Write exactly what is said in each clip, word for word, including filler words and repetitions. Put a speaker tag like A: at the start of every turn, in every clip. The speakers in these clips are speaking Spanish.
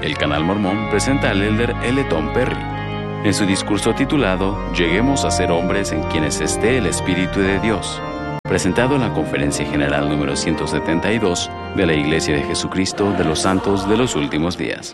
A: El Canal Mormón presenta al elder L. Tom Perry en su discurso titulado Lleguemos a ser hombres en quienes esté el Espíritu de Dios, presentado en la Conferencia General número ciento setenta y dos de la Iglesia de Jesucristo de los Santos de los Últimos Días.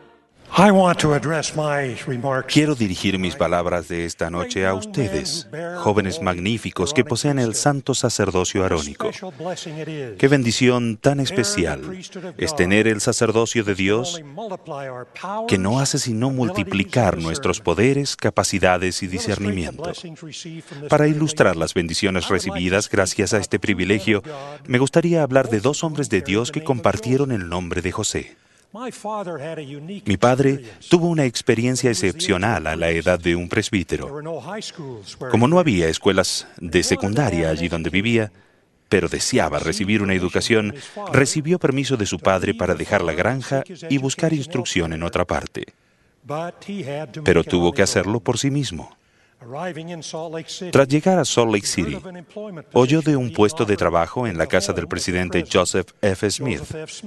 B: Quiero dirigir mis palabras de esta noche a ustedes, jóvenes magníficos que poseen el santo sacerdocio arónico. Qué bendición tan especial es tener el sacerdocio de Dios, que no hace sino multiplicar nuestros poderes, capacidades y discernimiento. Para ilustrar las bendiciones recibidas gracias a este privilegio, me gustaría hablar de dos hombres de Dios que compartieron el nombre de José. Mi padre tuvo una experiencia excepcional a la edad de un presbítero. Como no había escuelas de secundaria allí donde vivía, pero deseaba recibir una educación, recibió permiso de su padre para dejar la granja y buscar instrucción en otra parte. Pero tuvo que hacerlo por sí mismo. Tras llegar a Salt Lake City, oyó de un puesto de trabajo en la casa del presidente Joseph F. Smith.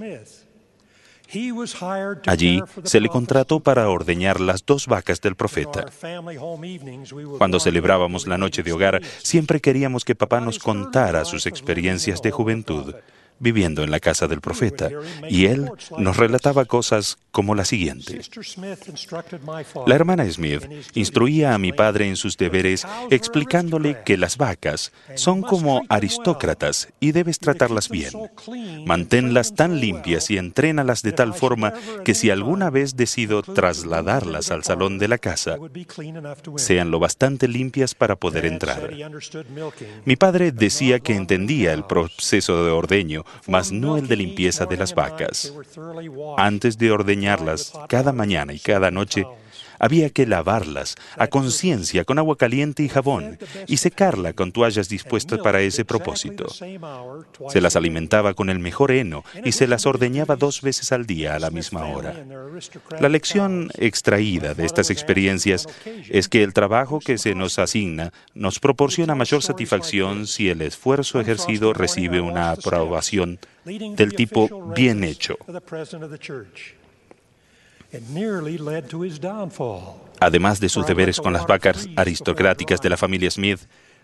B: Allí se le contrató para ordeñar las dos vacas del profeta. Cuando celebrábamos la noche de hogar, siempre queríamos que papá nos contara sus experiencias de juventud viviendo en la casa del profeta, y él nos relataba cosas como la siguiente. La hermana Smith instruía a mi padre en sus deberes explicándole que las vacas son como aristócratas y debes tratarlas bien. Manténlas tan limpias y entrénalas de tal forma que si alguna vez decido trasladarlas al salón de la casa, sean lo bastante limpias para poder entrar. Mi padre decía que entendía el proceso de ordeño, mas no el de limpieza de las vacas. Antes de ordeñarlas cada mañana y cada noche, había que lavarlas a conciencia con agua caliente y jabón y secarla con toallas dispuestas para ese propósito. Se las alimentaba con el mejor heno y se las ordeñaba dos veces al día a la misma hora. La lección extraída de estas experiencias es que el trabajo que se nos asigna nos proporciona mayor satisfacción si el esfuerzo ejercido recibe una aprobación del tipo bien hecho. Además de sus deberes con las vacas aristocráticas de la familia Smith,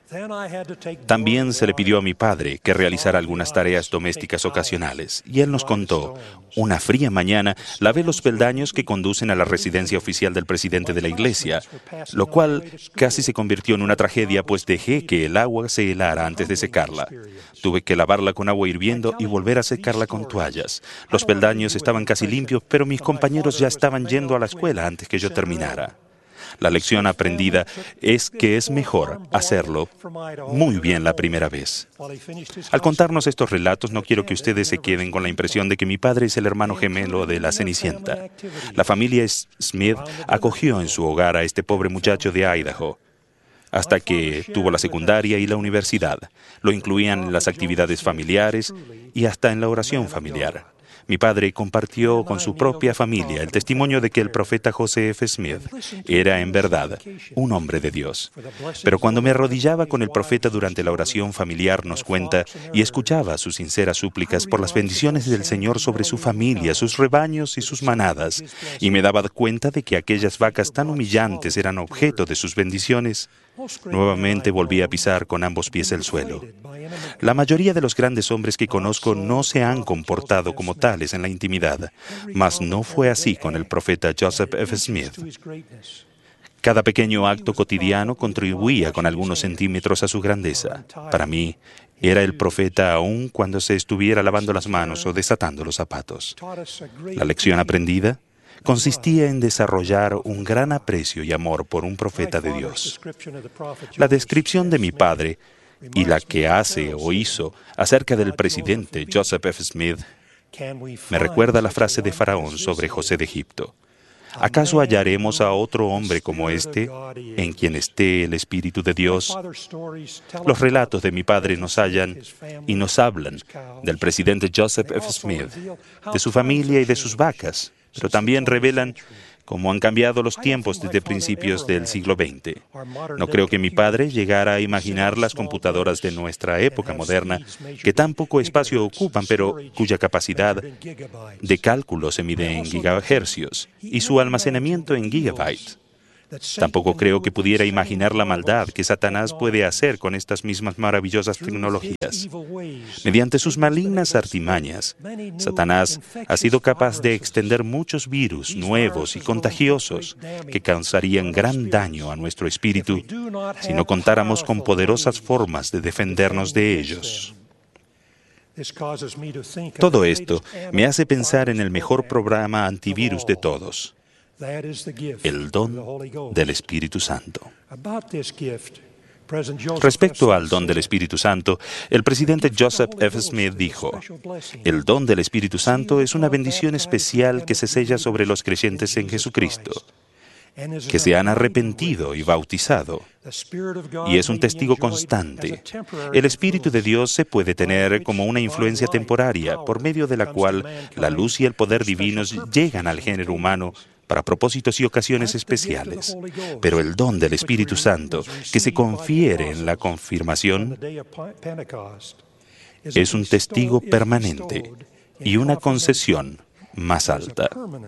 B: también se le pidió a mi padre que realizara algunas tareas domésticas ocasionales, y él nos contó, una fría mañana lavé los peldaños que conducen a la residencia oficial del presidente de la iglesia, lo cual casi se convirtió en una tragedia, pues dejé que el agua se helara antes de secarla. Tuve que lavarla con agua hirviendo y volver a secarla con toallas. Los peldaños estaban casi limpios, pero mis compañeros ya estaban yendo a la escuela antes que yo terminara. La lección aprendida es que es mejor hacerlo muy bien la primera vez. Al contarnos estos relatos, no quiero que ustedes se queden con la impresión de que mi padre es el hermano gemelo de la Cenicienta. La familia Smith acogió en su hogar a este pobre muchacho de Idaho hasta que tuvo la secundaria y la universidad. Lo incluían en las actividades familiares y hasta en la oración familiar. Mi padre compartió con su propia familia el testimonio de que el profeta José F. Smith era en verdad un hombre de Dios. Pero cuando me arrodillaba con el profeta durante la oración familiar, nos cuenta, y escuchaba sus sinceras súplicas por las bendiciones del Señor sobre su familia, sus rebaños y sus manadas, y me daba cuenta de que aquellas vacas tan humillantes eran objeto de sus bendiciones, nuevamente volví a pisar con ambos pies el suelo. La mayoría de los grandes hombres que conozco no se han comportado como tales en la intimidad, mas no fue así con el profeta Joseph F. Smith. Cada pequeño acto cotidiano contribuía con algunos centímetros a su grandeza. Para mí, era el profeta aún cuando se estuviera lavando las manos o desatando los zapatos. La lección aprendida consistía en desarrollar un gran aprecio y amor por un profeta de Dios. La descripción de mi padre y la que hace o hizo acerca del presidente Joseph F. Smith me recuerda la frase de Faraón sobre José de Egipto. ¿Acaso hallaremos a otro hombre como este, en quien esté el Espíritu de Dios? Los relatos de mi padre nos hallan y nos hablan del presidente Joseph F. Smith, de su familia y de sus vacas, pero también revelan como han cambiado los tiempos desde principios del siglo veinte. No creo que mi padre llegara a imaginar las computadoras de nuestra época moderna, que tan poco espacio ocupan, pero cuya capacidad de cálculo se mide en gigahercios y su almacenamiento en gigabytes. Tampoco creo que pudiera imaginar la maldad que Satanás puede hacer con estas mismas maravillosas tecnologías. Mediante sus malignas artimañas, Satanás ha sido capaz de extender muchos virus nuevos y contagiosos que causarían gran daño a nuestro espíritu si no contáramos con poderosas formas de defendernos de ellos. Todo esto me hace pensar en el mejor programa antivirus de todos: el don del Espíritu Santo. Respecto al don del Espíritu Santo, el presidente Joseph F. Smith dijo: el don del Espíritu Santo es una bendición especial que se sella sobre los creyentes en Jesucristo, que se han arrepentido y bautizado, y es un testigo constante. El Espíritu de Dios se puede tener como una influencia temporaria, por medio de la cual la luz y el poder divinos llegan al género humano para propósitos y ocasiones especiales. Pero el don del Espíritu Santo, que se confiere en la confirmación, es un testigo permanente y una concesión más alta.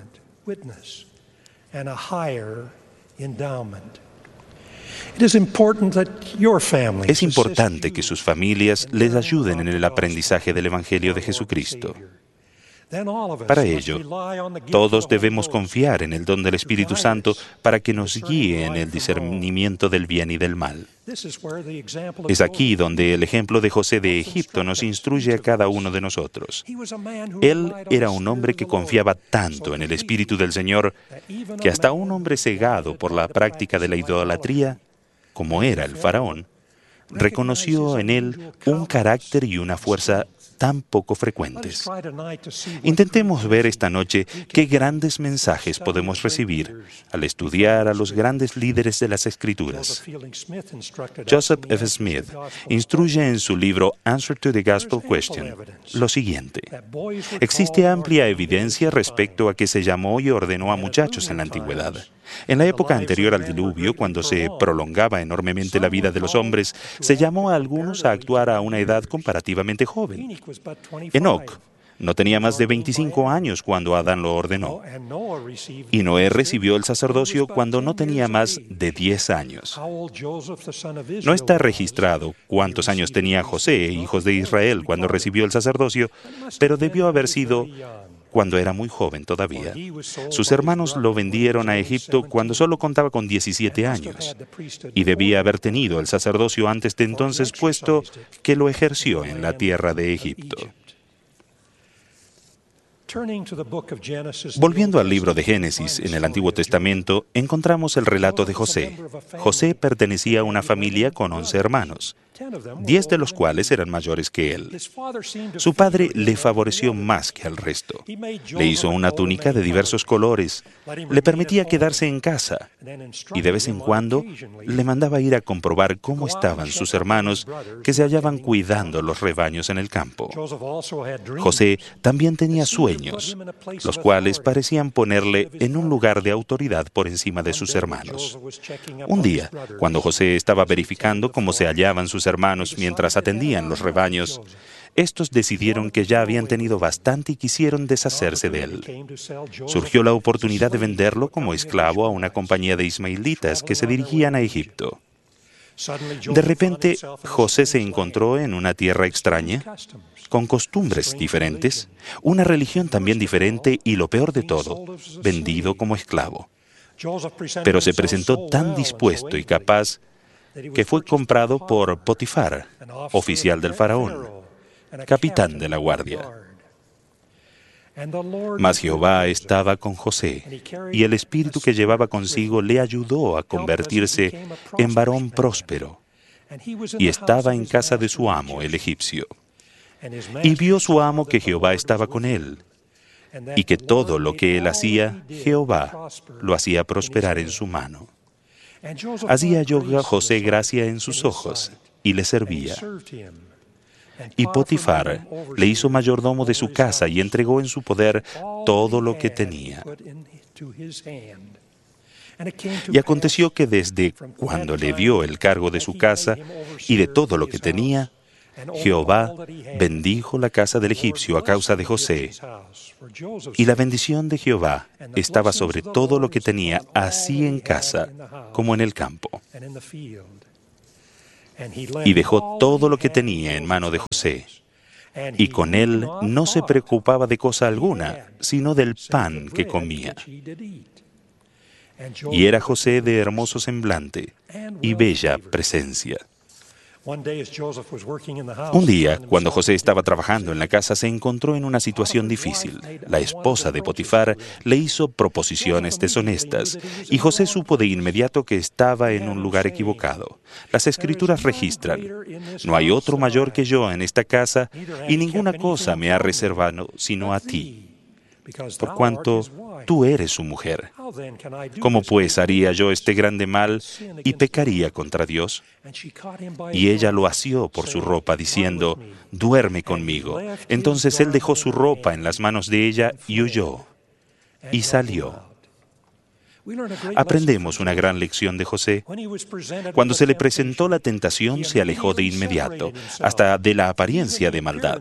B: Es importante que sus familias les ayuden en el aprendizaje del Evangelio de Jesucristo. Para ello, todos debemos confiar en el don del Espíritu Santo para que nos guíe en el discernimiento del bien y del mal. Es aquí donde el ejemplo de José de Egipto nos instruye a cada uno de nosotros. Él era un hombre que confiaba tanto en el Espíritu del Señor que hasta un hombre cegado por la práctica de la idolatría, como era el faraón, reconoció en él un carácter y una fuerza tan poco frecuentes. Intentemos ver esta noche qué grandes mensajes podemos recibir al estudiar a los grandes líderes de las Escrituras. Joseph F. Smith instruye en su libro Answer to the Gospel Question lo siguiente: existe amplia evidencia respecto a que se llamó y ordenó a muchachos en la antigüedad. En la época anterior al diluvio, cuando se prolongaba enormemente la vida de los hombres, se llamó a algunos a actuar a una edad comparativamente joven. Enoc no tenía más de veinticinco años cuando Adán lo ordenó, y Noé recibió el sacerdocio cuando no tenía más de diez años. No está registrado cuántos años tenía José, hijos de Israel, cuando recibió el sacerdocio, pero debió haber sido cuando era muy joven todavía. Sus hermanos lo vendieron a Egipto cuando solo contaba con diecisiete años, y debía haber tenido el sacerdocio antes de entonces, puesto que lo ejerció en la tierra de Egipto. Volviendo al libro de Génesis, en el Antiguo Testamento, encontramos el relato de José. José pertenecía a una familia con once hermanos, diez de los cuales eran mayores que él. Su padre le favoreció más que al resto. Le hizo una túnica de diversos colores, le permitía quedarse en casa, y de vez en cuando le mandaba ir a comprobar cómo estaban sus hermanos que se hallaban cuidando los rebaños en el campo. José también tenía sueños, los cuales parecían ponerle en un lugar de autoridad por encima de sus hermanos. Un día, cuando José estaba verificando cómo se hallaban sus hermanos mientras atendían los rebaños, estos decidieron que ya habían tenido bastante y quisieron deshacerse de él. Surgió la oportunidad de venderlo como esclavo a una compañía de ismaelitas que se dirigían a Egipto. De repente, José se encontró en una tierra extraña, con costumbres diferentes, una religión también diferente y, lo peor de todo, vendido como esclavo. Pero se presentó tan dispuesto y capaz que fue comprado por Potifar, oficial del faraón, capitán de la guardia. Mas Jehová estaba con José, y el espíritu que llevaba consigo le ayudó a convertirse en varón próspero, y estaba en casa de su amo, el egipcio. Y vio su amo que Jehová estaba con él, y que todo lo que él hacía, Jehová lo hacía prosperar en su mano. Así halló José gracia en sus ojos, y le servía. Y Potifar le hizo mayordomo de su casa y entregó en su poder todo lo que tenía. Y aconteció que desde cuando le dio el cargo de su casa y de todo lo que tenía, Jehová bendijo la casa del egipcio a causa de José. Y la bendición de Jehová estaba sobre todo lo que tenía, así en casa como en el campo. Y dejó todo lo que tenía en mano de José. Y con él no se preocupaba de cosa alguna, sino del pan que comía. Y era José de hermoso semblante y bella presencia. Un día, cuando José estaba trabajando en la casa, se encontró en una situación difícil. La esposa de Potifar le hizo proposiciones deshonestas y José supo de inmediato que estaba en un lugar equivocado. Las Escrituras registran: no hay otro mayor que yo en esta casa y ninguna cosa me ha reservado sino a ti, por cuanto tú eres su mujer. ¿Cómo pues haría yo este grande mal y pecaría contra Dios? Y ella lo asió por su ropa, diciendo: duerme conmigo. Entonces él dejó su ropa en las manos de ella y huyó, y salió. Aprendemos una gran lección de José. Cuando se le presentó la tentación, se alejó de inmediato, hasta de la apariencia de maldad.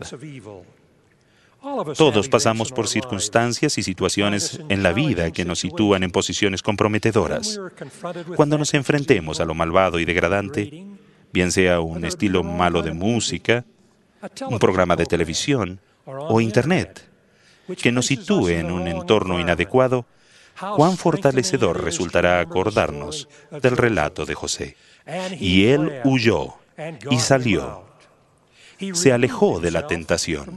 B: Todos pasamos por circunstancias y situaciones en la vida que nos sitúan en posiciones comprometedoras. Cuando nos enfrentemos a lo malvado y degradante, bien sea un estilo malo de música, un programa de televisión o Internet, que nos sitúe en un entorno inadecuado, cuán fortalecedor resultará acordarnos del relato de José. Y él huyó y salió. Se alejó de la tentación.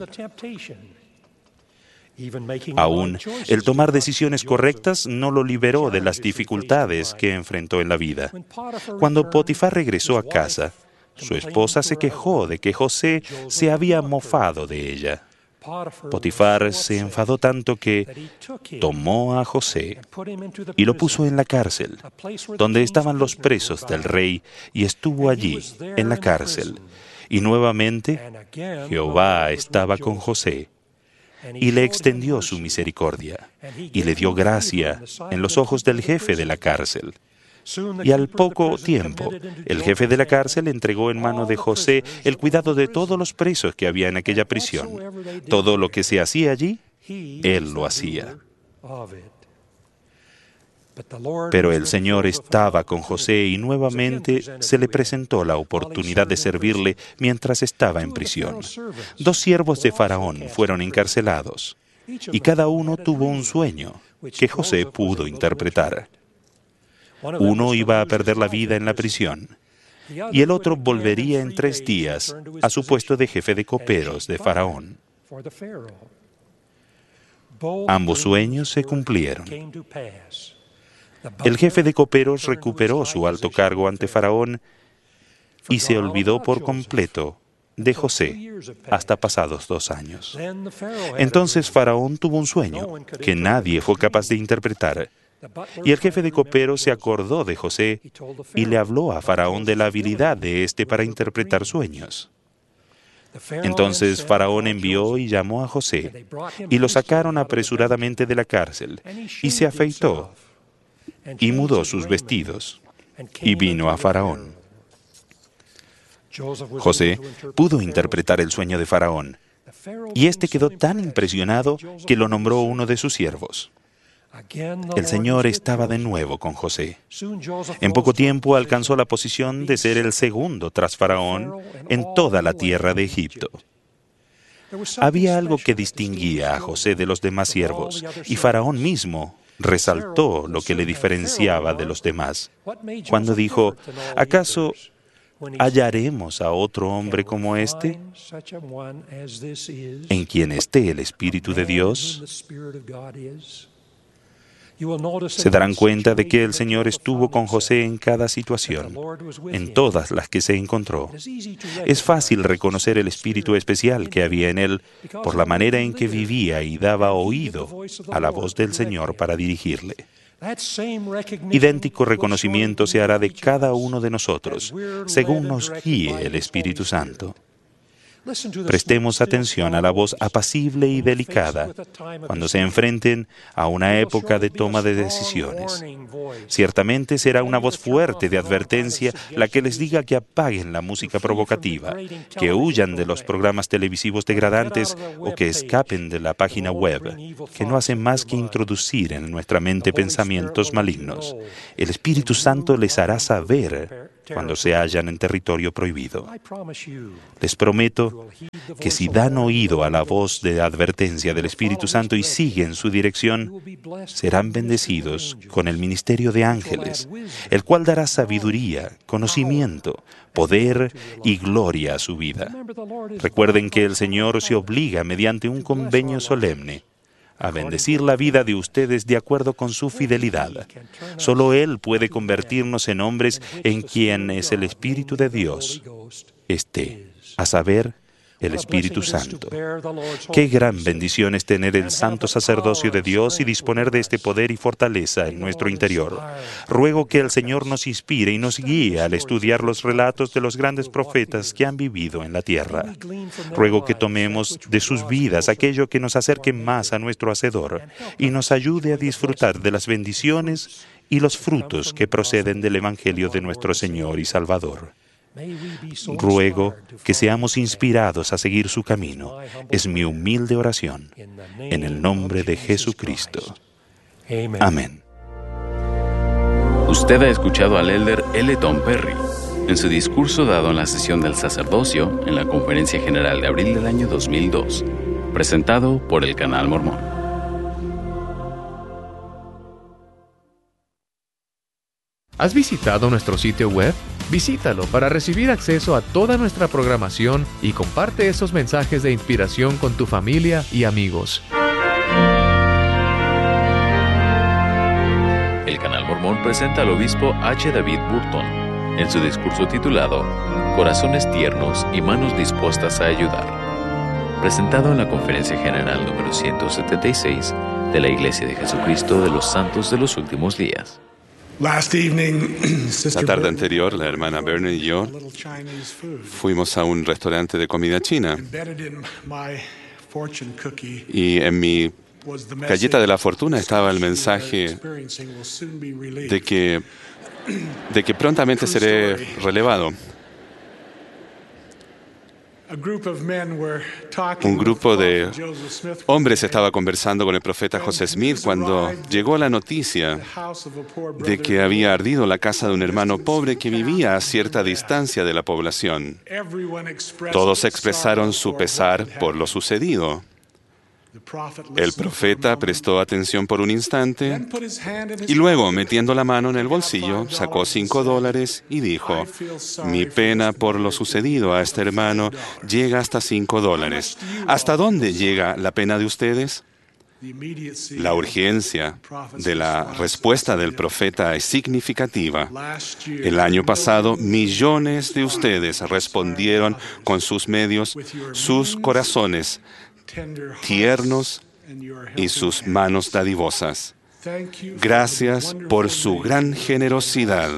B: Aún, el tomar decisiones correctas no lo liberó de las dificultades que enfrentó en la vida. Cuando Potifar regresó a casa, su esposa se quejó de que José se había mofado de ella. Potifar se enfadó tanto que tomó a José y lo puso en la cárcel, donde estaban los presos del rey, y estuvo allí, en la cárcel. Y nuevamente, Jehová estaba con José, y le extendió su misericordia, y le dio gracia en los ojos del jefe de la cárcel. Y al poco tiempo, el jefe de la cárcel entregó en mano de José el cuidado de todos los presos que había en aquella prisión. Todo lo que se hacía allí, él lo hacía. Pero el Señor estaba con José y nuevamente se le presentó la oportunidad de servirle mientras estaba en prisión. Dos siervos de Faraón fueron encarcelados y cada uno tuvo un sueño que José pudo interpretar. Uno iba a perder la vida en la prisión y el otro volvería en tres días a su puesto de jefe de coperos de Faraón. Ambos sueños se cumplieron. El jefe de coperos recuperó su alto cargo ante Faraón y se olvidó por completo de José hasta pasados dos años. Entonces Faraón tuvo un sueño que nadie fue capaz de interpretar, y el jefe de coperos se acordó de José y le habló a Faraón de la habilidad de éste para interpretar sueños. Entonces Faraón envió y llamó a José, y lo sacaron apresuradamente de la cárcel, y se afeitó, y mudó sus vestidos, y vino a Faraón. José pudo interpretar el sueño de Faraón, y éste quedó tan impresionado que lo nombró uno de sus siervos. El Señor estaba de nuevo con José. En poco tiempo alcanzó la posición de ser el segundo tras Faraón en toda la tierra de Egipto. Había algo que distinguía a José de los demás siervos, y Faraón mismo resaltó lo que le diferenciaba de los demás, cuando dijo: ¿acaso hallaremos a otro hombre como este, en quien esté el Espíritu de Dios? Se darán cuenta de que el Señor estuvo con José en cada situación, en todas las que se encontró. Es fácil reconocer el espíritu especial que había en él por la manera en que vivía y daba oído a la voz del Señor para dirigirle. Idéntico reconocimiento se hará de cada uno de nosotros, según nos guíe el Espíritu Santo. Prestemos atención a la voz apacible y delicada cuando se enfrenten a una época de toma de decisiones. Ciertamente será una voz fuerte de advertencia la que les diga que apaguen la música provocativa, que huyan de los programas televisivos degradantes o que escapen de la página web, que no hacen más que introducir en nuestra mente pensamientos malignos. El Espíritu Santo les hará saber cuando se hallan en territorio prohibido. Les prometo que si dan oído a la voz de advertencia del Espíritu Santo y siguen su dirección, serán bendecidos con el ministerio de ángeles, el cual dará sabiduría, conocimiento, poder y gloria a su vida. Recuerden que el Señor se obliga mediante un convenio solemne a bendecir la vida de ustedes de acuerdo con su fidelidad. Solo Él puede convertirnos en hombres en quienes el Espíritu de Dios esté, a saber, el Espíritu Santo. Qué gran bendición es tener el santo sacerdocio de Dios y disponer de este poder y fortaleza en nuestro interior. Ruego que el Señor nos inspire y nos guíe al estudiar los relatos de los grandes profetas que han vivido en la tierra. Ruego que tomemos de sus vidas aquello que nos acerque más a nuestro Hacedor y nos ayude a disfrutar de las bendiciones y los frutos que proceden del Evangelio de nuestro Señor y Salvador. Ruego que seamos inspirados a seguir su camino. Es mi humilde oración. En el nombre de Jesucristo. Amén.
A: Usted ha escuchado al elder L. Tom Perry en su discurso dado en la sesión del sacerdocio en la Conferencia General de abril del año dos mil dos, presentado por el Canal Mormón.
C: ¿Has visitado nuestro sitio web? Visítalo para recibir acceso a toda nuestra programación y comparte esos mensajes de inspiración con tu familia y amigos.
A: El Canal Mormón presenta al obispo H. David Burton en su discurso titulado Corazones tiernos y manos dispuestas a ayudar, presentado en la Conferencia General número ciento setenta y seis de la Iglesia de Jesucristo de los Santos de los Últimos Días.
D: La tarde anterior, la hermana Bernie y yo fuimos a un restaurante de comida china y en mi galleta de la fortuna estaba el mensaje de que, de que prontamente seré relevado. Un grupo de hombres estaba conversando con el profeta José Smith cuando llegó la noticia de que había ardido la casa de un hermano pobre que vivía a cierta distancia de la población. Todos expresaron su pesar por lo sucedido. El profeta prestó atención por un instante y luego, metiendo la mano en el bolsillo, sacó cinco dólares y dijo, mi pena por lo sucedido a este hermano llega hasta cinco dólares. ¿Hasta dónde llega la pena de ustedes? La urgencia de la respuesta del profeta es significativa. El año pasado, millones de ustedes respondieron con sus medios, sus corazones tiernos y sus manos dadivosas. Gracias por su gran generosidad.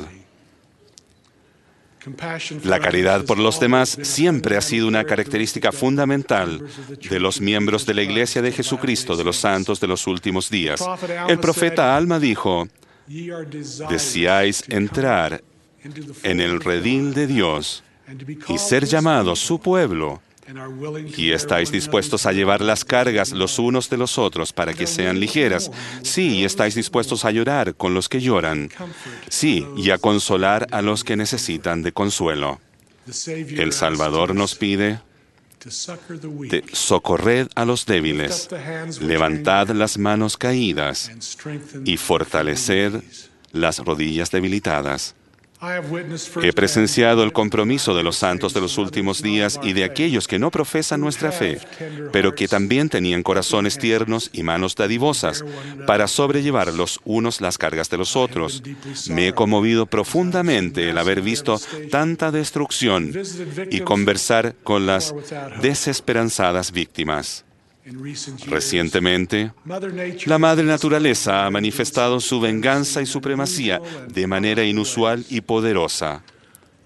D: La caridad por los demás siempre ha sido una característica fundamental de los miembros de la Iglesia de Jesucristo de los Santos de los Últimos Días. El profeta Alma dijo, deseáis entrar en el redil de Dios y ser llamados su pueblo, y estáis dispuestos a llevar las cargas los unos de los otros para que sean ligeras. Sí, y estáis dispuestos a llorar con los que lloran. Sí, y a consolar a los que necesitan de consuelo. El Salvador nos pide, de socorred a los débiles, levantad las manos caídas y fortaleced las rodillas debilitadas. He presenciado el compromiso de los santos de los últimos días y de aquellos que no profesan nuestra fe, pero que también tenían corazones tiernos y manos dadivosas para sobrellevar los unos las cargas de los otros. Me he conmovido profundamente el haber visto tanta destrucción y conversar con las desesperanzadas víctimas. Recientemente, la Madre Naturaleza ha manifestado su venganza y supremacía de manera inusual y poderosa.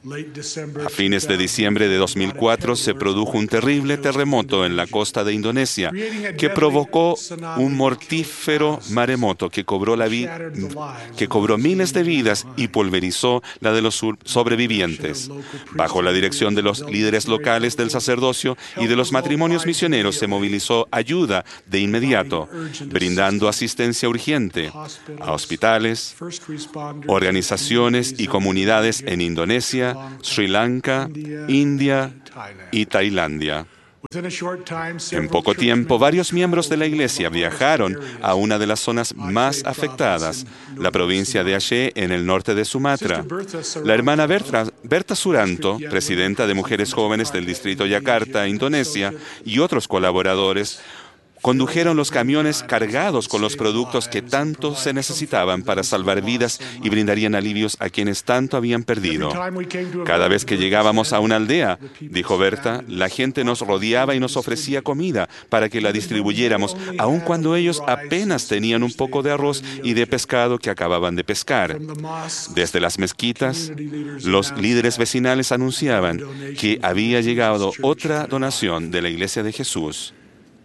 D: A fines de diciembre de dos mil cuatro se produjo un terrible terremoto en la costa de Indonesia que provocó un mortífero maremoto que cobró, la vi- que cobró miles de vidas y pulverizó la de los sobrevivientes. Bajo la dirección de los líderes locales del sacerdocio y de los matrimonios misioneros se movilizó ayuda de inmediato, brindando asistencia urgente a hospitales, organizaciones y comunidades en Indonesia, Sri Lanka, India y Tailandia. En poco tiempo, varios miembros de la Iglesia viajaron a una de las zonas más afectadas, la provincia de Aceh, en el norte de Sumatra. La hermana Berta, Berta Suranto, presidenta de Mujeres Jóvenes del distrito Yakarta, Indonesia, y otros colaboradores, condujeron los camiones cargados con los productos que tanto se necesitaban para salvar vidas y brindarían alivios a quienes tanto habían perdido. Cada vez que llegábamos a una aldea, dijo Berta, la gente nos rodeaba y nos ofrecía comida para que la distribuyéramos, aun cuando ellos apenas tenían un poco de arroz y de pescado que acababan de pescar. Desde las mezquitas, los líderes vecinales anunciaban que había llegado otra donación de la Iglesia de Jesús.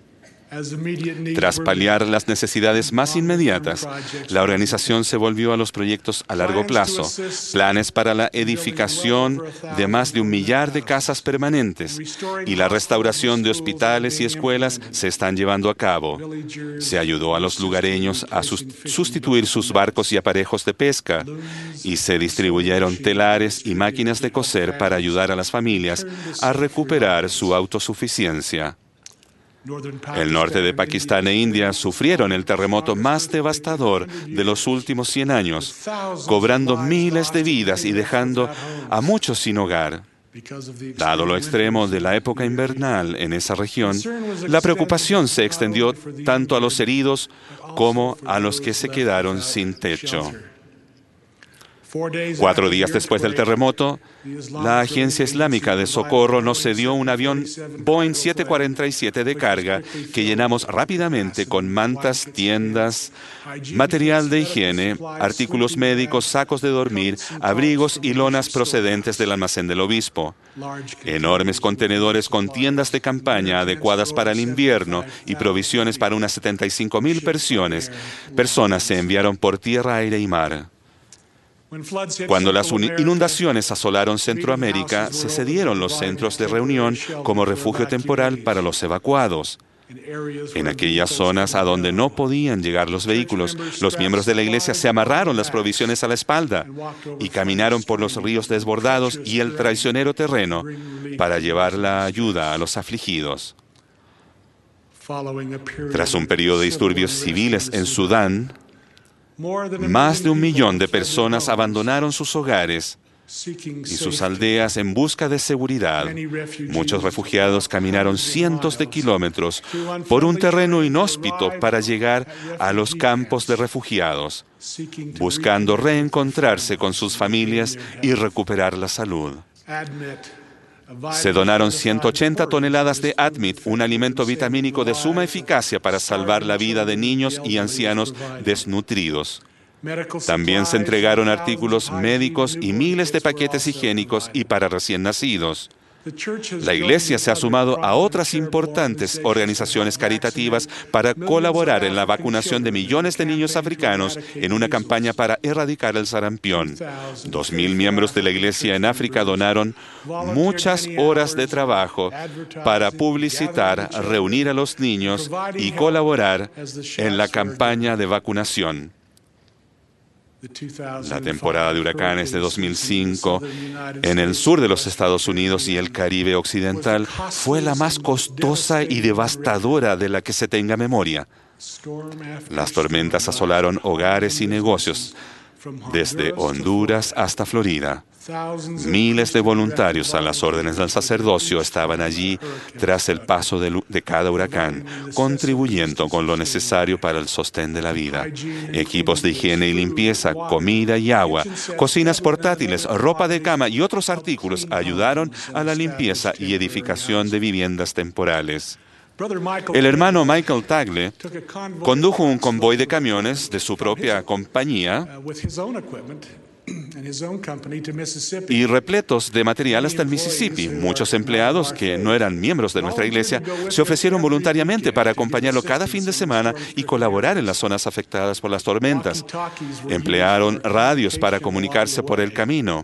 D: Tras paliar las necesidades más inmediatas, la organización se volvió a los proyectos a largo plazo, planes para la edificación de más de un millar de casas permanentes y la restauración de hospitales y escuelas se están llevando a cabo. Se ayudó a los lugareños a sustituir sus barcos y aparejos de pesca y se distribuyeron telares y máquinas de coser para ayudar a las familias a recuperar su autosuficiencia. El norte de Pakistán e India sufrieron el terremoto más devastador de los últimos cien años, cobrando miles de vidas y dejando a muchos sin hogar. Dado lo extremo de la época invernal en esa región, la preocupación se extendió tanto a los heridos como a los que se quedaron sin techo. Cuatro días después del terremoto, la Agencia Islámica de Socorro nos cedió un avión Boeing siete cuarenta y siete de carga que llenamos rápidamente con mantas, tiendas, material de higiene, artículos médicos, sacos de dormir, abrigos y lonas procedentes del almacén del obispo. Enormes contenedores con tiendas de campaña adecuadas para el invierno y provisiones para unas setenta y cinco mil personas, personas se enviaron por tierra, aire y mar. Cuando las inundaciones asolaron Centroamérica, se cedieron los centros de reunión como refugio temporal para los evacuados. En aquellas zonas a donde no podían llegar los vehículos, los miembros de la iglesia se amarraron las provisiones a la espalda y caminaron por los ríos desbordados y el traicionero terreno para llevar la ayuda a los afligidos. Tras un periodo de disturbios civiles en Sudán, más de un millón de personas abandonaron sus hogares y sus aldeas en busca de seguridad. Muchos refugiados caminaron cientos de kilómetros por un terreno inhóspito para llegar a los campos de refugiados, buscando reencontrarse con sus familias y recuperar la salud. Se donaron ciento ochenta toneladas de Admit, un alimento vitamínico de suma eficacia para salvar la vida de niños y ancianos desnutridos. También se entregaron artículos médicos y miles de paquetes higiénicos y para recién nacidos. La Iglesia se ha sumado a otras importantes organizaciones caritativas para colaborar en la vacunación de millones de niños africanos en una campaña para erradicar el sarampión. Dos mil miembros de la Iglesia en África donaron muchas horas de trabajo para publicitar, reunir a los niños y colaborar en la campaña de vacunación. La temporada de huracanes de dos mil cinco en el sur de los Estados Unidos y el Caribe occidental fue la más costosa y devastadora de la que se tenga memoria. Las tormentas asolaron hogares y negocios desde Honduras hasta Florida. Miles de voluntarios a las órdenes del sacerdocio estaban allí tras el paso de, de cada huracán, contribuyendo con lo necesario para el sostén de la vida. Equipos de higiene y limpieza, comida y agua, cocinas portátiles, ropa de cama y otros artículos ayudaron a la limpieza y edificación de viviendas temporales. El hermano Michael Tagle condujo un convoy de camiones de su propia compañía y repletos de material hasta el Mississippi. Muchos empleados que no eran miembros de nuestra iglesia se ofrecieron voluntariamente para acompañarlo cada fin de semana y colaborar en las zonas afectadas por las tormentas. Emplearon radios para comunicarse por el camino.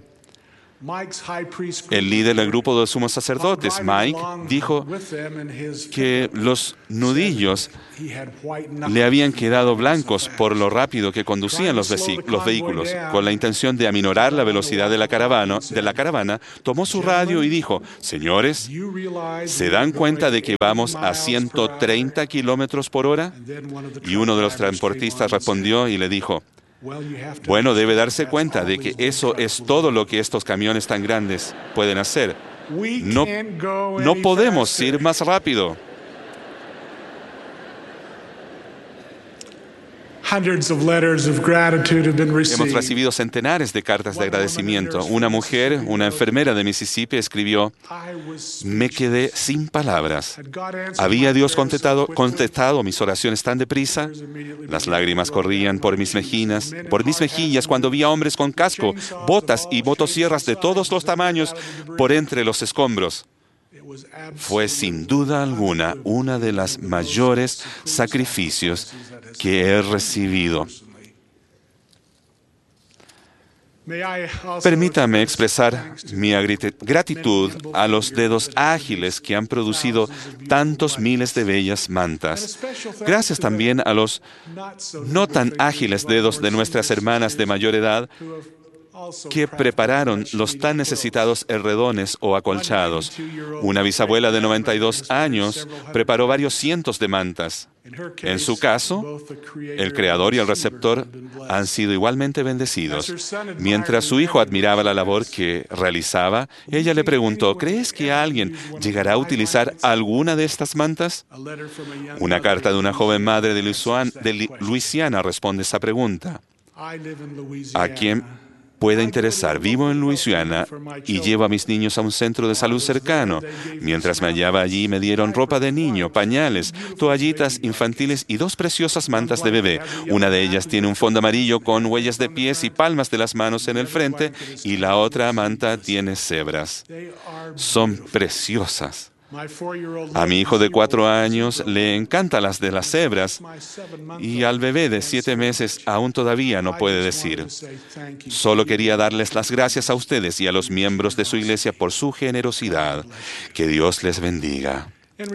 D: El líder del grupo de sumos sacerdotes, Mike, dijo que los nudillos le habían quedado blancos por lo rápido que conducían los, los vehículos. Con la intención de aminorar la velocidad de la, caravana, de la caravana, tomó su radio y dijo: «Señores, ¿se dan cuenta de que vamos a ciento treinta kilómetros por hora?» Y uno de los transportistas respondió y le dijo: «Bueno, debe darse cuenta de que eso es todo lo que estos camiones tan grandes pueden hacer. No, no podemos ir más rápido». Hemos recibido centenares de cartas de agradecimiento. Una mujer, una enfermera de Mississippi, escribió: «Me quedé sin palabras. ¿Había Dios contestado, contestado mis oraciones tan deprisa? Las lágrimas corrían por mis mejillas, por mis mejillas cuando vi a hombres con casco, botas y motosierras de todos los tamaños por entre los escombros». Fue sin duda alguna uno de los mayores sacrificios que he recibido. Permítame expresar mi gratitud a los dedos ágiles que han producido tantos miles de bellas mantas. Gracias también a los no tan ágiles dedos de nuestras hermanas de mayor edad que prepararon los tan necesitados edredones o acolchados. Una bisabuela de noventa y dos años preparó varios cientos de mantas. En su caso, el creador y el receptor han sido igualmente bendecidos. Mientras su hijo admiraba la labor que realizaba, ella le preguntó: ¿crees que alguien llegará a utilizar alguna de estas mantas? Una carta de una joven madre de Luisiana responde esa pregunta. ¿A quién pueda interesar? Vivo en Luisiana y llevo a mis niños a un centro de salud cercano. Mientras me hallaba allí, me dieron ropa de niño, pañales, toallitas infantiles y dos preciosas mantas de bebé. Una de ellas tiene un fondo amarillo con huellas de pies y palmas de las manos en el frente, y la otra manta tiene cebras. Son preciosas. A mi hijo de cuatro años le encantan las de las cebras, y al bebé de siete meses aún todavía no puede decir. Solo quería darles las gracias a ustedes y a los miembros de su iglesia por su generosidad. Que Dios les bendiga.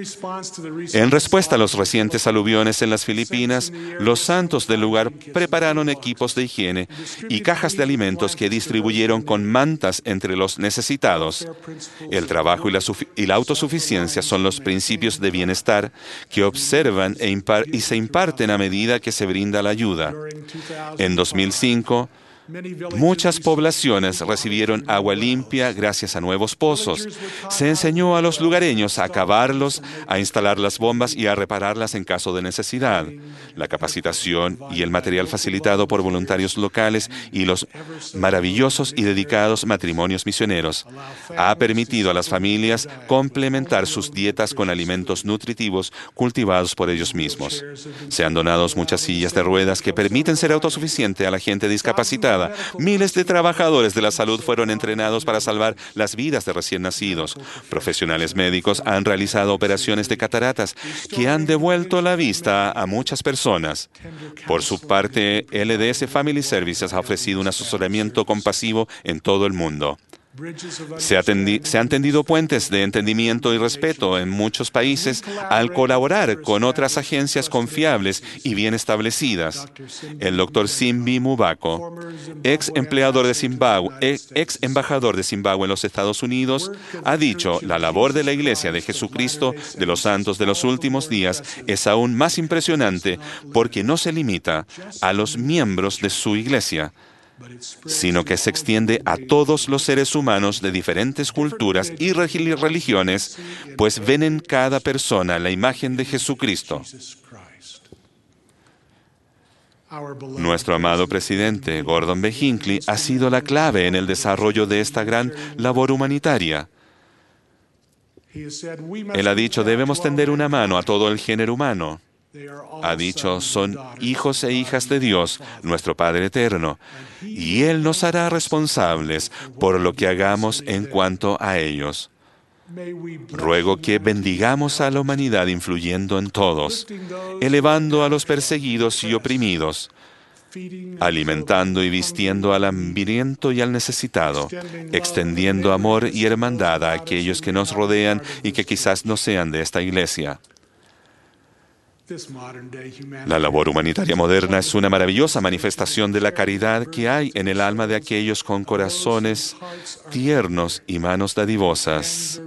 D: En respuesta a los recientes aluviones en las Filipinas, los santos del lugar prepararon equipos de higiene y cajas de alimentos que distribuyeron con mantas entre los necesitados. El trabajo y la, y la autosuficiencia son los principios de bienestar que observan e impar y se imparten a medida que se brinda la ayuda. En dos mil cinco, muchas poblaciones recibieron agua limpia gracias a nuevos pozos. Se enseñó a los lugareños a cavarlos, a instalar las bombas y a repararlas en caso de necesidad. La capacitación y el material facilitado por voluntarios locales y los maravillosos y dedicados matrimonios misioneros ha permitido a las familias complementar sus dietas con alimentos nutritivos cultivados por ellos mismos. Se han donado muchas sillas de ruedas que permiten ser autosuficiente a la gente discapacitada. Miles de trabajadores de la salud fueron entrenados para salvar las vidas de recién nacidos. Profesionales médicos han realizado operaciones de cataratas que han devuelto la vista a muchas personas. Por su parte, L D S Family Services ha ofrecido un asesoramiento compasivo en todo el mundo. Se, atendi- se han tendido puentes de entendimiento y respeto en muchos países al colaborar con otras agencias confiables y bien establecidas. El doctor Simbi Mubako, ex empleador de Zimbabue, ex embajador de Zimbabue en los Estados Unidos, ha dicho: la labor de la Iglesia de Jesucristo de los Santos de los Últimos Días es aún más impresionante porque no se limita a los miembros de su iglesia, sino que se extiende a todos los seres humanos de diferentes culturas y religiones, pues ven en cada persona la imagen de Jesucristo. Nuestro amado presidente, Gordon B. Hinckley, ha sido la clave en el desarrollo de esta gran labor humanitaria. Él ha dicho: debemos tender una mano a todo el género humano. Ha dicho, son hijos e hijas de Dios, nuestro Padre eterno, y Él nos hará responsables por lo que hagamos en cuanto a ellos. Ruego que bendigamos a la humanidad influyendo en todos, elevando a los perseguidos y oprimidos, alimentando y vistiendo al hambriento y al necesitado, extendiendo amor y hermandad a aquellos que nos rodean y que quizás no sean de esta iglesia. La labor humanitaria moderna es una maravillosa manifestación de la caridad que hay en el alma de aquellos con corazones tiernos y manos dadivosas.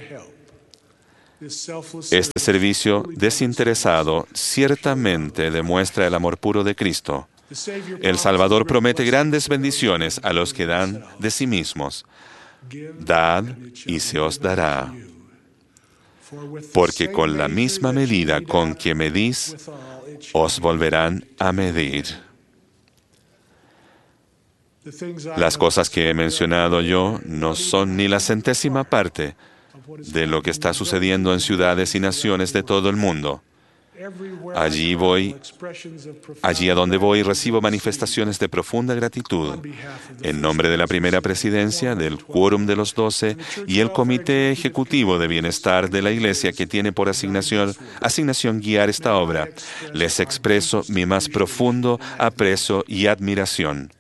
D: Este servicio desinteresado ciertamente demuestra el amor puro de Cristo. El Salvador promete grandes bendiciones a los que dan de sí mismos. Dad y se os dará. Porque con la misma medida con que medís, os volverán a medir. Las cosas que he mencionado yo no son ni la centésima parte de lo que está sucediendo en ciudades y naciones de todo el mundo. Allí voy, allí a donde voy recibo manifestaciones de profunda gratitud en nombre de la primera presidencia, del quórum de los doce y el comité ejecutivo de bienestar de la Iglesia que tiene por asignación, asignación guiar esta obra. Les expreso mi más profundo aprecio y admiración.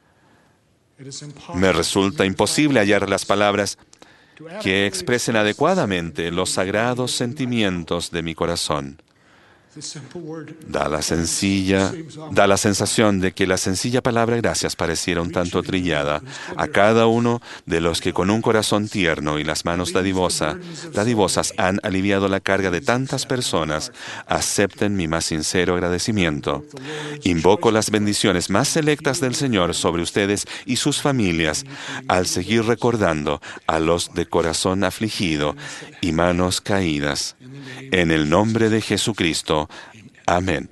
D: Me resulta imposible hallar las palabras que expresen adecuadamente los sagrados sentimientos de mi corazón. Da la, sencilla, da la sensación de que la sencilla palabra gracias pareciera un tanto trillada a cada uno de los que con un corazón tierno y las manos dadivosa, dadivosas han aliviado la carga de tantas personas. Acepten mi más sincero agradecimiento. Invoco las bendiciones más selectas del Señor sobre ustedes y sus familias al seguir recordando a los de corazón afligido y manos caídas. En el nombre de Jesucristo. Amén.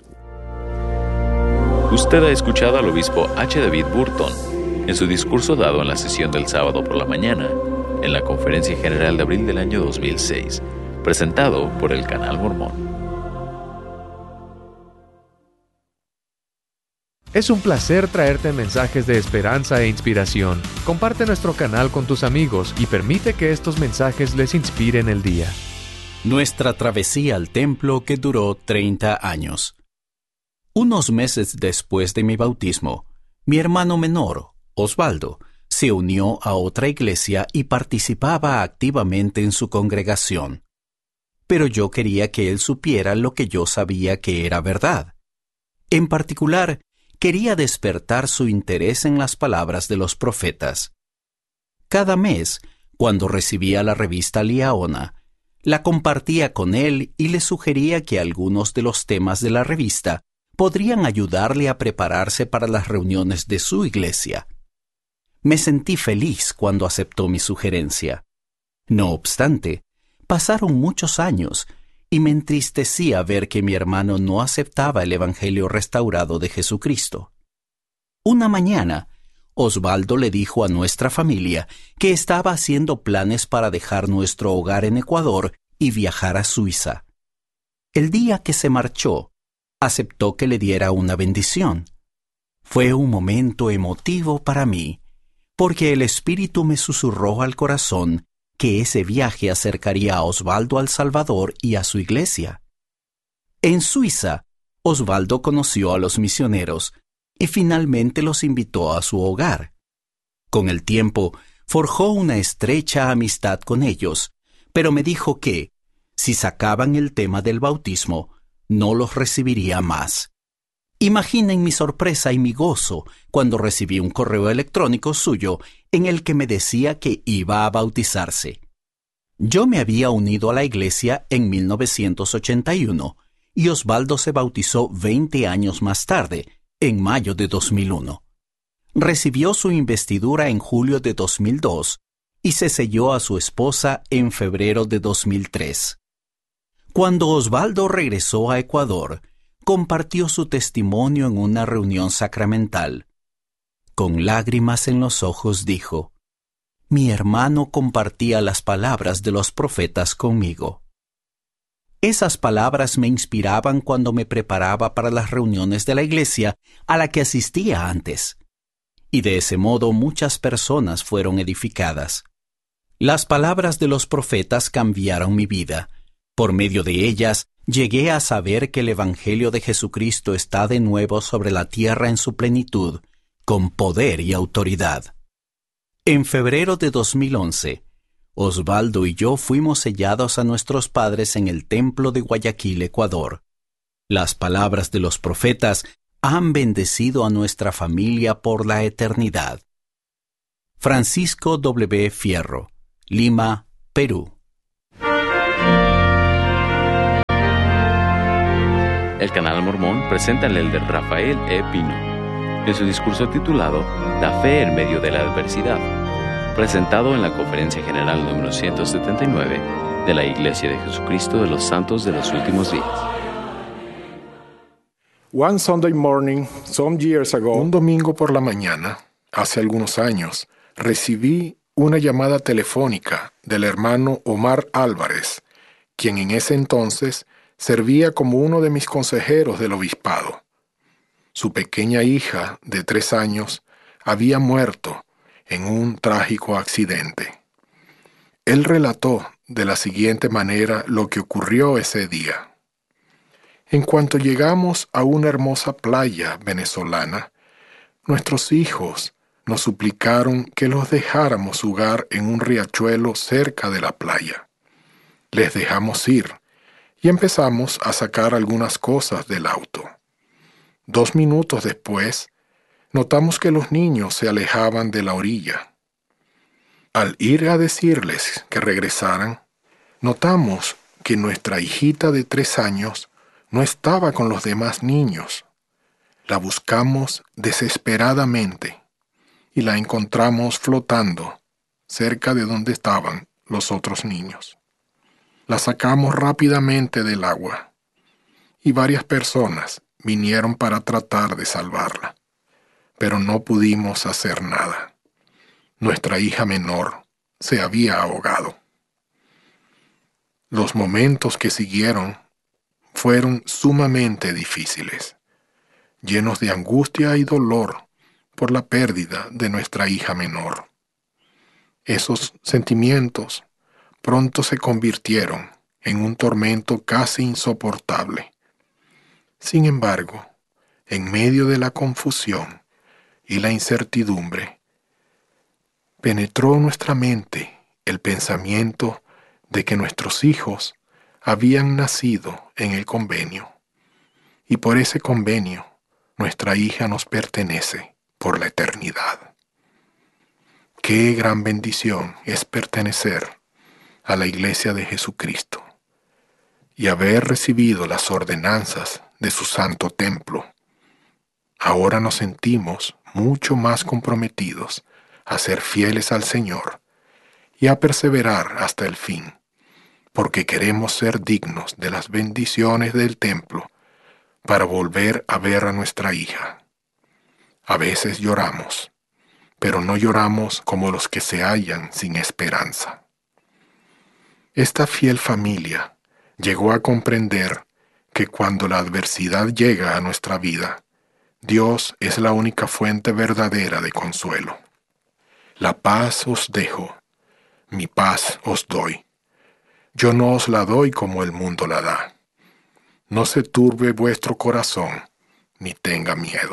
A: Usted ha escuchado al obispo H. David Burton en su discurso dado en la sesión del sábado por la mañana en la Conferencia General de abril del año dos mil seis, presentado por el Canal Mormón.
C: Es un placer traerte mensajes de esperanza e inspiración. Comparte nuestro canal con tus amigos y permite que estos mensajes les inspiren el día.
E: Nuestra travesía al templo que duró treinta años. Unos meses después de mi bautismo, mi hermano menor, Osvaldo, se unió a otra iglesia y participaba activamente en su congregación. Pero yo quería que él supiera lo que yo sabía que era verdad. En particular, quería despertar su interés en las palabras de los profetas. Cada mes, cuando recibía la revista Liaona, la compartía con él y le sugería que algunos de los temas de la revista podrían ayudarle a prepararse para las reuniones de su iglesia. Me sentí feliz cuando aceptó mi sugerencia. No obstante, pasaron muchos años y me entristecía ver que mi hermano no aceptaba el Evangelio restaurado de Jesucristo. Una mañana, Osvaldo le dijo a nuestra familia que estaba haciendo planes para dejar nuestro hogar en Ecuador y viajar a Suiza. El día que se marchó, aceptó que le diera una bendición. Fue un momento emotivo para mí, porque el Espíritu me susurró al corazón que ese viaje acercaría a Osvaldo al Salvador y a su iglesia. En Suiza, Osvaldo conoció a los misioneros y finalmente los invitó a su hogar. Con el tiempo, forjó una estrecha amistad con ellos, pero me dijo que, si sacaban el tema del bautismo, no los recibiría más. Imaginen mi sorpresa y mi gozo cuando recibí un correo electrónico suyo en el que me decía que iba a bautizarse. Yo me había unido a la iglesia en mil novecientos ochenta y uno y Osvaldo se bautizó veinte años más tarde, en mayo de dos mil uno. Recibió su investidura en julio de dos mil dos y se selló a su esposa en febrero de dos mil tres. Cuando Osvaldo regresó a Ecuador, compartió su testimonio en una reunión sacramental. Con lágrimas en los ojos dijo: «Mi hermano compartía las palabras de los profetas conmigo». Esas palabras me inspiraban cuando me preparaba para las reuniones de la iglesia a la que asistía antes. Y de ese modo muchas personas fueron edificadas. Las palabras de los profetas cambiaron mi vida. Por medio de ellas, llegué a saber que el Evangelio de Jesucristo está de nuevo sobre la tierra en su plenitud, con poder y autoridad. En febrero de dos mil once, Osvaldo y yo fuimos sellados a nuestros padres en el templo de Guayaquil, Ecuador. Las palabras de los profetas han bendecido a nuestra familia por la eternidad. Francisco W. Fierro, Lima, Perú.
A: El Canal Mormón presenta al elder Rafael E. Pino en su discurso titulado La fe en medio de la adversidad, presentado en la Conferencia General número ciento setenta y nueve de la Iglesia de Jesucristo de los Santos de los Últimos Días.
F: One Sunday morning, some years ago, un domingo por la mañana, hace algunos años, recibí una llamada telefónica del hermano Omar Álvarez, quien en ese entonces servía como uno de mis consejeros del obispado. Su pequeña hija, de tres años, había muerto en un trágico accidente. Él relató de la siguiente manera lo que ocurrió ese día. En cuanto llegamos a una hermosa playa venezolana, nuestros hijos nos suplicaron que los dejáramos jugar en un riachuelo cerca de la playa. Les dejamos ir y empezamos a sacar algunas cosas del auto. Dos minutos después, notamos que los niños se alejaban de la orilla. Al ir a decirles que regresaran, notamos que nuestra hijita de tres años no estaba con los demás niños. La buscamos desesperadamente y la encontramos flotando cerca de donde estaban los otros niños. La sacamos rápidamente del agua y varias personas vinieron para tratar de salvarla, pero no pudimos hacer nada. Nuestra hija menor se había ahogado. Los momentos que siguieron fueron sumamente difíciles, llenos de angustia y dolor por la pérdida de nuestra hija menor. Esos sentimientos pronto se convirtieron en un tormento casi insoportable. Sin embargo, en medio de la confusión y la incertidumbre, penetró nuestra mente el pensamiento de que nuestros hijos habían nacido en el convenio, y por ese convenio nuestra hija nos pertenece por la eternidad. Qué gran bendición es pertenecer a la Iglesia de Jesucristo y haber recibido las ordenanzas de su santo templo. Ahora nos sentimos mucho más comprometidos a ser fieles al Señor y a perseverar hasta el fin, porque queremos ser dignos de las bendiciones del templo para volver a ver a nuestra hija. A veces lloramos, pero no lloramos como los que se hallan sin esperanza. Esta fiel familia llegó a comprender que cuando la adversidad llega a nuestra vida, Dios es la única fuente verdadera de consuelo. La paz os dejo, mi paz os doy. Yo no os la doy como el mundo la da. No se turbe vuestro corazón, ni tenga miedo.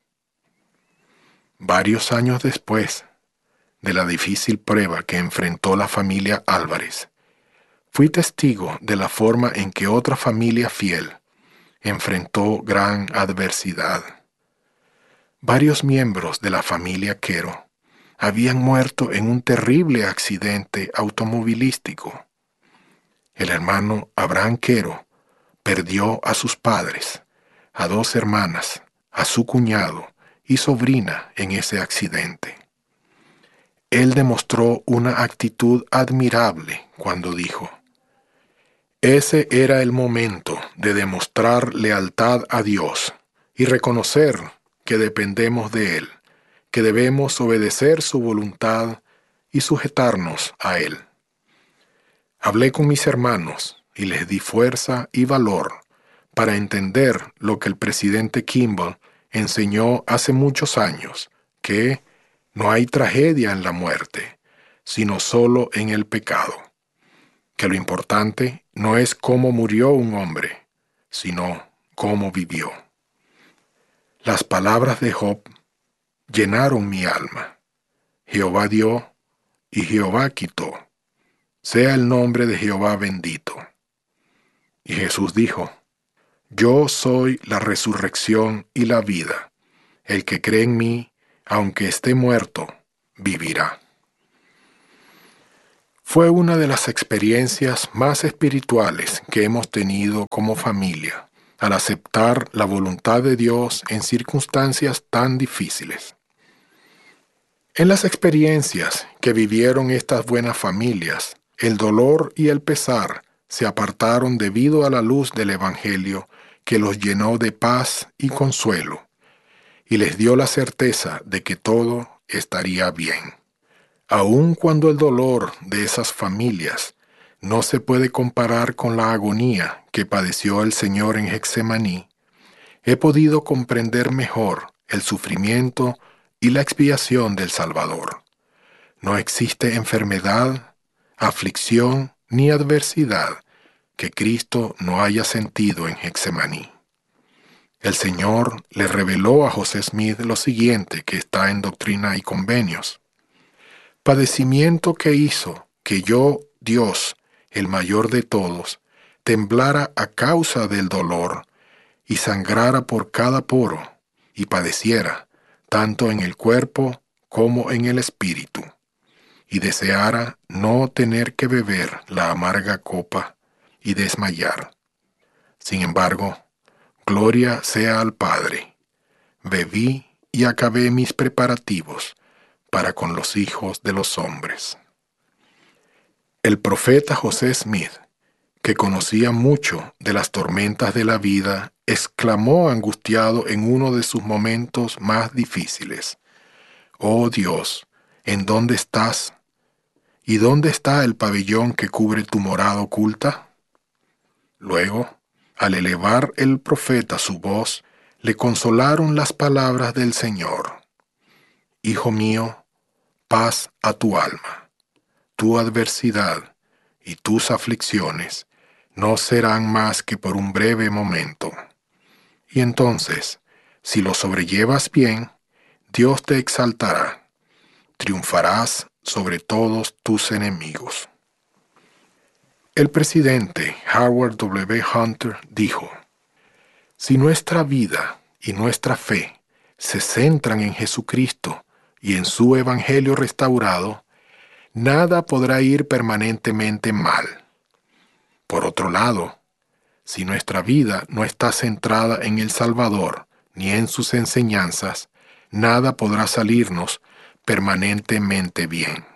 F: Varios años después de la difícil prueba que enfrentó la familia Álvarez, fui testigo de la forma en que otra familia fiel enfrentó gran adversidad. Varios miembros de la familia Quero habían muerto en un terrible accidente automovilístico. El hermano Abraham Quero perdió a sus padres, a dos hermanas, a su cuñado y sobrina en ese accidente. Él demostró una actitud admirable cuando dijo: ese era el momento de demostrar lealtad a Dios y reconocer que dependemos de Él, que debemos obedecer su voluntad y sujetarnos a Él. Hablé con mis hermanos y les di fuerza y valor para entender lo que el presidente Kimball enseñó hace muchos años, que no hay tragedia en la muerte, sino solo en el pecado. Que lo importante no es cómo murió un hombre, sino cómo vivió. Las palabras de Job llenaron mi alma. Jehová dio y Jehová quitó. Sea el nombre de Jehová bendito. Y Jesús dijo: Yo soy la resurrección y la vida. El que cree en mí, aunque esté muerto, vivirá. Fue una de las experiencias más espirituales que hemos tenido como familia, al aceptar la voluntad de Dios en circunstancias tan difíciles. En las experiencias que vivieron estas buenas familias, el dolor y el pesar se apartaron debido a la luz del Evangelio que los llenó de paz y consuelo, y les dio la certeza de que todo estaría bien. Aun cuando el dolor de esas familias no se puede comparar con la agonía que padeció el Señor en Getsemaní, he podido comprender mejor el sufrimiento y la expiación del Salvador. No existe enfermedad, aflicción ni adversidad que Cristo no haya sentido en Getsemaní. El Señor le reveló a José Smith lo siguiente, que está en Doctrina y Convenios: padecimiento que hizo que yo, Dios, el mayor de todos, temblara a causa del dolor, y sangrara por cada poro, y padeciera, tanto en el cuerpo como en el espíritu, y deseara no tener que beber la amarga copa y desmayar. Sin embargo, gloria sea al Padre. Bebí y acabé mis preparativos para con los hijos de los hombres. El profeta José Smith, que conocía mucho de las tormentas de la vida, exclamó angustiado en uno de sus momentos más difíciles: «Oh Dios, ¿en dónde estás? ¿Y dónde está el pabellón que cubre tu morada oculta?» Luego, al elevar el profeta su voz, le consolaron las palabras del Señor: «Hijo mío, paz a tu alma. Tu adversidad y tus aflicciones no serán más que por un breve momento. Y entonces, si lo sobrellevas bien, Dios te exaltará. Triunfarás sobre todos tus enemigos». El presidente Howard W. Hunter dijo: «Si nuestra vida y nuestra fe se centran en Jesucristo y en su Evangelio restaurado, nada podrá ir permanentemente mal. Por otro lado, si nuestra vida no está centrada en el Salvador ni en sus enseñanzas, nada podrá salirnos permanentemente bien».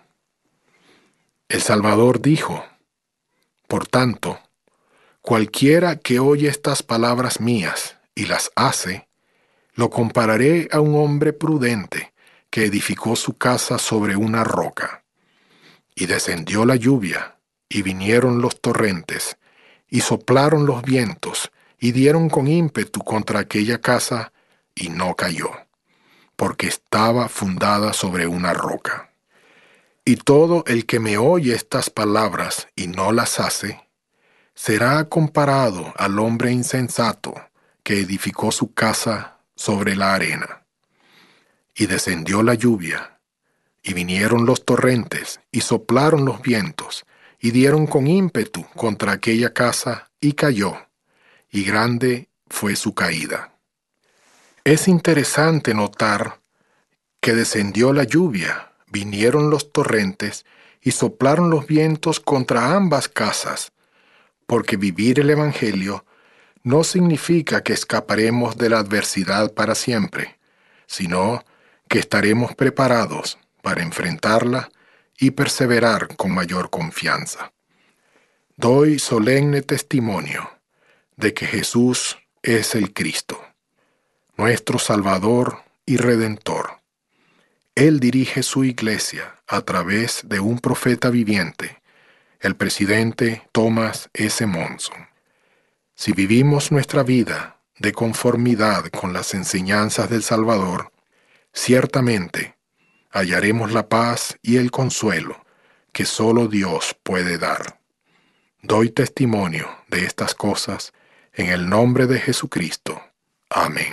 F: El Salvador dijo: «Por tanto, cualquiera que oye estas palabras mías y las hace, lo compararé a un hombre prudente que edificó su casa sobre una roca. Y descendió la lluvia, y vinieron los torrentes, y soplaron los vientos, y dieron con ímpetu contra aquella casa, y no cayó, porque estaba fundada sobre una roca. Y todo el que me oye estas palabras y no las hace, será comparado al hombre insensato que edificó su casa sobre la arena. Y descendió la lluvia, y vinieron los torrentes, y soplaron los vientos, y dieron con ímpetu contra aquella casa, y cayó, y grande fue su caída». Es interesante notar que descendió la lluvia, vinieron los torrentes, y soplaron los vientos contra ambas casas, porque vivir el Evangelio no significa que escaparemos de la adversidad para siempre, sino que estaremos preparados para enfrentarla y perseverar con mayor confianza. Doy solemne testimonio de que Jesús es el Cristo, nuestro Salvador y Redentor. Él dirige su iglesia a través de un profeta viviente el presidente Thomas S. Monson. Si vivimos nuestra vida de conformidad con las enseñanzas del Salvador, ciertamente hallaremos la paz y el consuelo que solo Dios puede dar. Doy testimonio de estas cosas en el nombre de Jesucristo. Amén.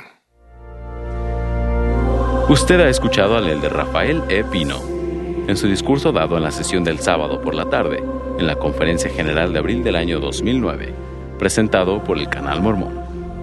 A: Usted ha escuchado al elder Rafael E. Pino en su discurso dado en la sesión del sábado por la tarde, en la Conferencia General de abril del año dos mil nueve, presentado por el Canal Mormón.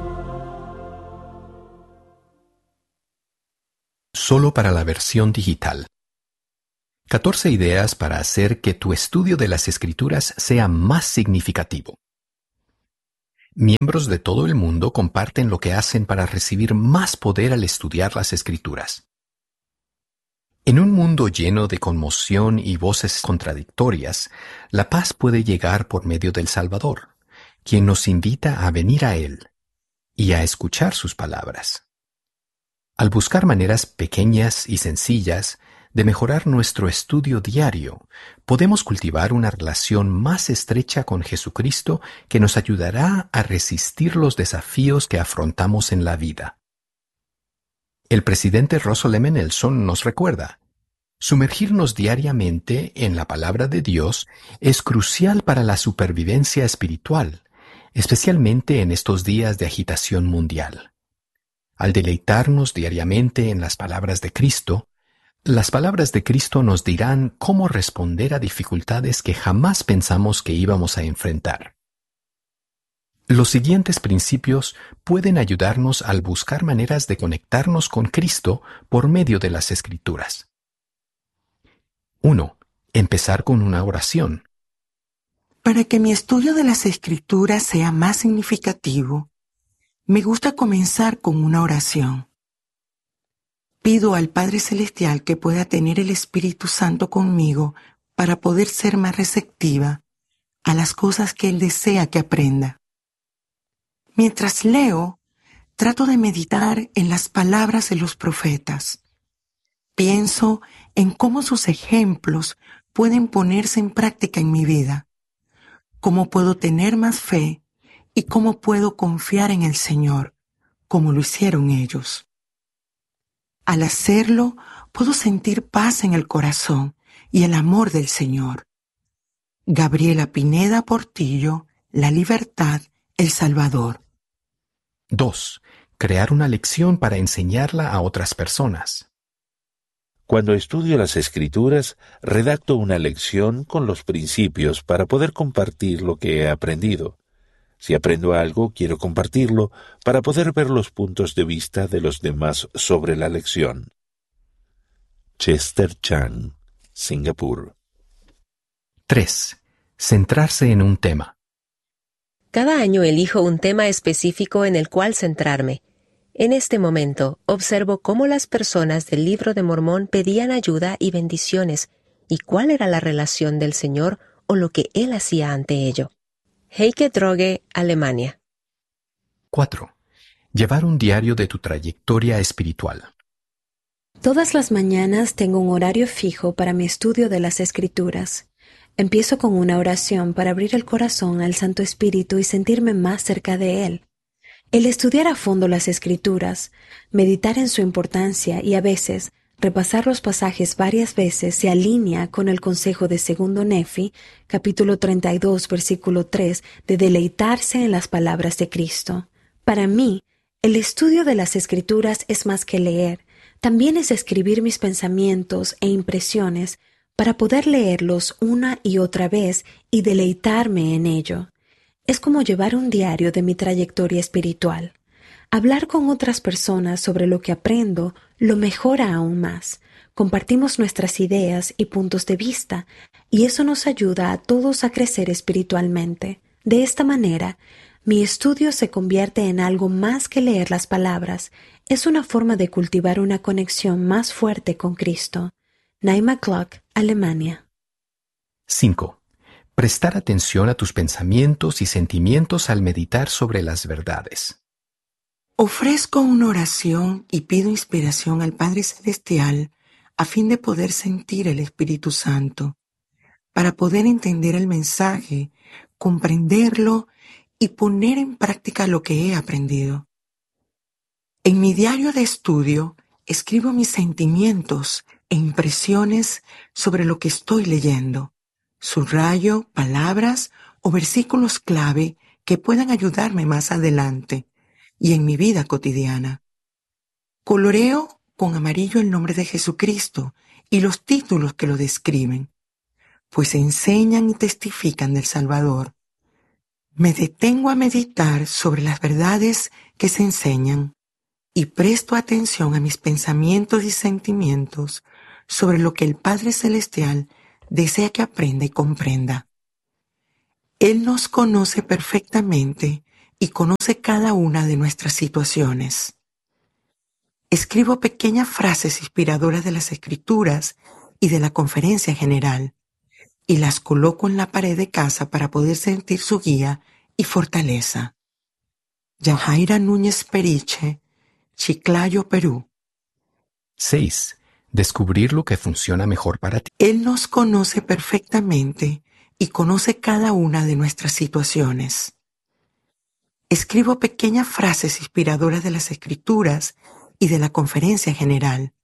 E: Solo para la versión digital. catorce ideas para hacer que tu estudio de las Escrituras sea más significativo. Miembros de todo el mundo comparten lo que hacen para recibir más poder al estudiar las Escrituras. En un mundo lleno de conmoción y voces contradictorias, la paz puede llegar por medio del Salvador, quien nos invita a venir a Él y a escuchar sus palabras. Al buscar maneras pequeñas y sencillas de mejorar nuestro estudio diario, podemos cultivar una relación más estrecha con Jesucristo que nos ayudará a resistir los desafíos que afrontamos en la vida. El presidente Russell M. Nelson nos recuerda: sumergirnos diariamente en la palabra de Dios es crucial para la supervivencia espiritual, especialmente en estos días de agitación mundial. Al deleitarnos diariamente en las palabras de Cristo, las palabras de Cristo nos dirán cómo responder a dificultades que jamás pensamos que íbamos a enfrentar. Los siguientes principios pueden ayudarnos al buscar maneras de conectarnos con Cristo por medio de las Escrituras. uno. Empezar con una oración.
G: Para que mi estudio de las Escrituras sea más significativo, me gusta comenzar con una oración. Pido al Padre Celestial que pueda tener el Espíritu Santo conmigo para poder ser más receptiva a las cosas que Él desea que aprenda. Mientras leo, trato de meditar en las palabras de los profetas. Pienso en cómo sus ejemplos pueden ponerse en práctica en mi vida, cómo puedo tener más fe y cómo puedo confiar en el Señor, como lo hicieron ellos. Al hacerlo, puedo sentir paz en el corazón y el amor del Señor. Gabriela Pineda Portillo, La Libertad, El Salvador.
E: dos. Crear una lección para enseñarla a otras personas.
H: Cuando estudio las Escrituras, redacto una lección con los principios para poder compartir lo que he aprendido. Si aprendo algo, quiero compartirlo para poder ver los puntos de vista de los demás sobre la lección. Chester Chang, Singapur.
E: tres. Centrarse en un tema.
I: Cada año elijo un tema específico en el cual centrarme. En este momento, observo cómo las personas del Libro de Mormón pedían ayuda y bendiciones, y cuál era la relación del Señor o lo que Él hacía ante ello. Heike Droge, Alemania.
E: cuatro. Llevar un diario de tu trayectoria espiritual.
J: Todas las mañanas tengo un horario fijo para mi estudio de las Escrituras. Empiezo con una oración para abrir el corazón al Santo Espíritu y sentirme más cerca de Él. El estudiar a fondo las Escrituras, meditar en su importancia y a veces repasar los pasajes varias veces se alinea con el consejo de Segundo Nefi, capítulo treinta y dos, versículo tres, de deleitarse en las palabras de Cristo. Para mí, el estudio de las Escrituras es más que leer, también es escribir mis pensamientos e impresiones para poder leerlos una y otra vez y deleitarme en ello. Es como llevar un diario de mi trayectoria espiritual. Hablar con otras personas sobre lo que aprendo lo mejora aún más. Compartimos nuestras ideas y puntos de vista, y eso nos ayuda a todos a crecer espiritualmente. De esta manera, mi estudio se convierte en algo más que leer las palabras. Es una forma de cultivar una conexión más fuerte con Cristo. Naima Glock, Alemania.
E: cinco. Prestar atención a tus pensamientos y sentimientos al meditar sobre las verdades.
G: Ofrezco una oración y pido inspiración al Padre Celestial a fin de poder sentir el Espíritu Santo. para poder entender el mensaje, comprenderlo y poner en práctica lo que he aprendido. En mi diario de estudio escribo mis sentimientos e impresiones sobre lo que estoy leyendo. Subrayo palabras o versículos clave que puedan ayudarme más adelante y en mi vida cotidiana. Coloreo con amarillo el nombre de Jesucristo y los títulos que lo describen, pues enseñan y testifican del Salvador. Me detengo a meditar sobre las verdades que se enseñan y presto atención a mis pensamientos y sentimientos sobre lo que el Padre Celestial desea que aprenda y comprenda. Él nos conoce perfectamente y conoce cada una de nuestras situaciones. Escribo pequeñas frases inspiradoras de las Escrituras y de la Conferencia General, y las coloco en la pared de casa para poder sentir su guía y fortaleza. Yajaira Núñez Periche, Chiclayo, Perú.
K: seis. Descubrir lo que funciona mejor para ti.
G: Él nos conoce perfectamente y conoce cada una de nuestras situaciones. Escribo pequeñas frases inspiradoras de las Escrituras y de la Conferencia General,